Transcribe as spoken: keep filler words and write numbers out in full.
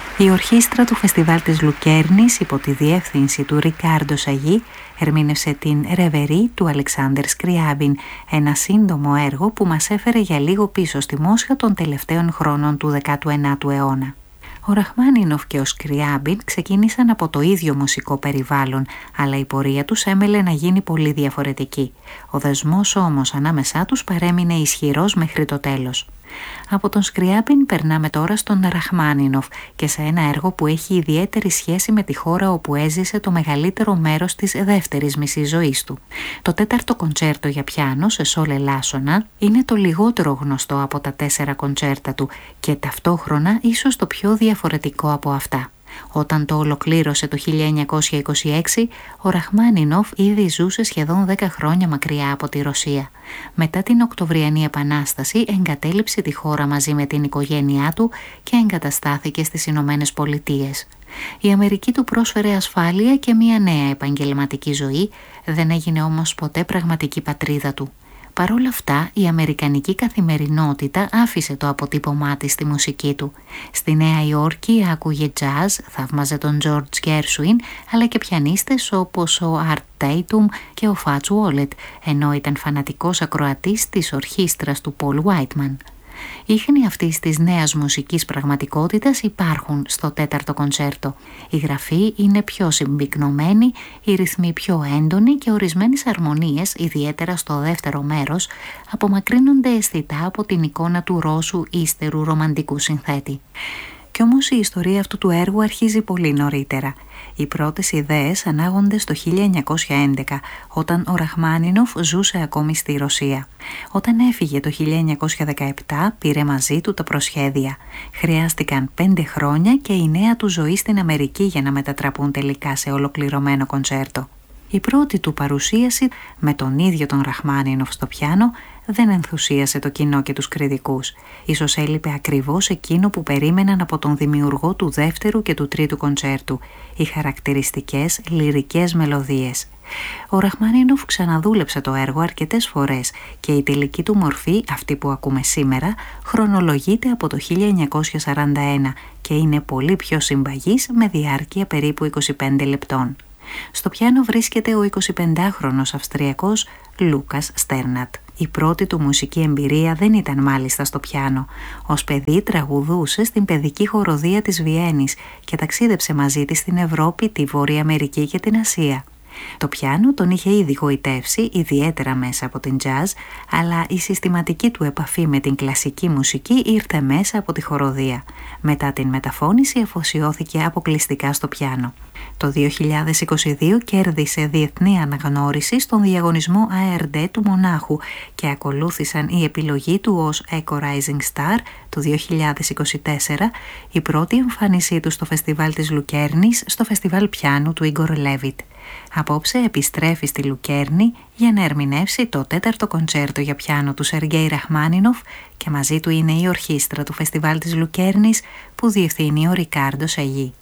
Η ορχήστρα του Φεστιβάλ της Λουκέρνης υπό τη διεύθυνση του Ρικάρντο Σαγί ερμήνευσε την «Ρεβερή» του Αλεξάνδερ Σκριάμπιν, ένα σύντομο έργο που μας έφερε για λίγο πίσω στη Μόσχα των τελευταίων χρόνων του δέκατου ένατου αιώνα. Ο Ραχμάνινοφ και ο Σκριάμπιν ξεκίνησαν από το ίδιο μουσικό περιβάλλον, αλλά η πορεία τους έμελε να γίνει πολύ διαφορετική. Ο δεσμός όμως ανάμεσά τους παρέμεινε ισχυρός μέχρι το τέλος. Από τον Σκριάμπιν περνάμε τώρα στον Ραχμάνινοφ και σε ένα έργο που έχει ιδιαίτερη σχέση με τη χώρα όπου έζησε το μεγαλύτερο μέρος της δεύτερης μισής ζωής του. Το τέταρτο κοντσέρτο για πιάνο σε σόλ ελάσσονα είναι το λιγότερο γνωστό από τα τέσσερα κοντσέρτα του και ταυτόχρονα ίσως το πιο διαφορετικό από αυτά. Όταν το ολοκλήρωσε το χίλια εννιακόσια είκοσι έξι, ο Ραχμάνινοφ ήδη ζούσε σχεδόν δέκα χρόνια μακριά από τη Ρωσία. Μετά την Οκτωβριανή Επανάσταση εγκατέλειψε τη χώρα μαζί με την οικογένειά του και εγκαταστάθηκε στις Ηνωμένες Πολιτείες. Η Αμερική του πρόσφερε ασφάλεια και μια νέα επαγγελματική ζωή, δεν έγινε όμως ποτέ πραγματική πατρίδα του. Παρ' όλα αυτά, η αμερικανική καθημερινότητα άφησε το αποτύπωμά της στη μουσική του. Στη Νέα Υόρκη άκουγε jazz, θαύμαζε τον George Gershwin, αλλά και πιανίστες όπως ο Art Tatum και ο Fats Waller, ενώ ήταν φανατικός ακροατής της ορχήστρας του Paul Whiteman. Ίχνη αυτής της νέας μουσικής πραγματικότητας υπάρχουν στο τέταρτο κοντσέρτο. Η γραφή είναι πιο συμπυκνωμένη, οι ρυθμοί πιο έντονοι και ορισμένες αρμονίες, ιδιαίτερα στο δεύτερο μέρος, απομακρύνονται αισθητά από την εικόνα του Ρώσου ύστερου ρομαντικού συνθέτη. Κι όμως η ιστορία αυτού του έργου αρχίζει πολύ νωρίτερα. Οι πρώτες ιδέες ανάγονται στο χίλια εννιακόσια έντεκα, όταν ο Ραχμάνινοφ ζούσε ακόμη στη Ρωσία. Όταν έφυγε το χίλια εννιακόσια δεκαεπτά πήρε μαζί του τα προσχέδια. Χρειάστηκαν πέντε χρόνια και η νέα του ζωή στην Αμερική για να μετατραπούν τελικά σε ολοκληρωμένο κοντσέρτο. Η πρώτη του παρουσίαση με τον ίδιο τον Ραχμάνινοφ στο πιάνο δεν ενθουσίασε το κοινό και τους κριτικούς. Ίσως έλειπε ακριβώς εκείνο που περίμεναν από τον δημιουργό του δεύτερου και του τρίτου κοντσέρτου, οι χαρακτηριστικές λυρικές μελωδίες. Ο Ραχμάνινοφ ξαναδούλεψε το έργο αρκετές φορές και η τελική του μορφή, αυτή που ακούμε σήμερα, χρονολογείται από το χίλια εννιακόσια σαράντα ένα και είναι πολύ πιο συμπαγής με διάρκεια περίπου είκοσι πέντε λεπτών. Στο πιάνο βρίσκεται ο εικοσιπεντάχρονος Αυστριακός Λούκας Στέρνατ. Η πρώτη του μουσική εμπειρία δεν ήταν μάλιστα στο πιάνο. Ως παιδί τραγουδούσε στην παιδική χοροδία της Βιέννης και ταξίδεψε μαζί της στην Ευρώπη, τη Βόρεια Αμερική και την Ασία. Το πιάνο τον είχε ήδη γοητεύσει, ιδιαίτερα μέσα από την jazz, αλλά η συστηματική του επαφή με την κλασική μουσική ήρθε μέσα από τη χοροδία. Μετά την μεταφώνηση αφοσιώθηκε αποκλειστικά στο πιάνο. Το δύο χιλιάδες είκοσι δύο κέρδισε διεθνή αναγνώριση στον διαγωνισμό έι αρ ντι του Μονάχου και ακολούθησαν η επιλογή του ως Echo Rising Star το δύο χιλιάδες είκοσι τέσσερα, η πρώτη εμφάνισή του στο Φεστιβάλ της Λουκέρνης, στο Φεστιβάλ Πιάνου του Ίγκορ Λέβιτ. Απόψε επιστρέφει στη Λουκέρνη για να ερμηνεύσει το τέταρτο κοντσέρτο για πιάνο του Σεργέη Ραχμάνινοφ και μαζί του είναι η ορχήστρα του Φεστιβάλ της Λουκέρνης που διευθύνει ο Ρικάρντο Σαγί.